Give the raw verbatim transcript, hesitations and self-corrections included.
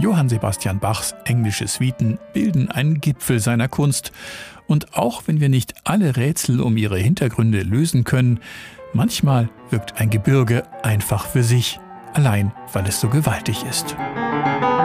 Johann Sebastian Bachs englische Suiten bilden einen Gipfel seiner Kunst. Und auch wenn wir nicht alle Rätsel um ihre Hintergründe lösen können, manchmal wirkt ein Gebirge einfach für sich, allein weil es so gewaltig ist.